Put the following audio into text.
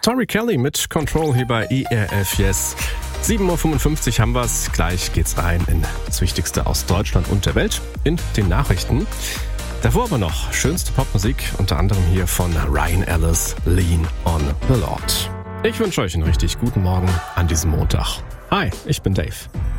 Tori Kelly mit Control hier bei ERF Yes. 7.55 Uhr haben wir's. Gleich geht's rein in das Wichtigste aus Deutschland und der Welt in den Nachrichten. Davor aber noch schönste Popmusik, unter anderem hier von Ryan Ellis, Lean on the Lord. Ich wünsche euch einen richtig guten Morgen an diesem Montag. Hi, ich bin Dave.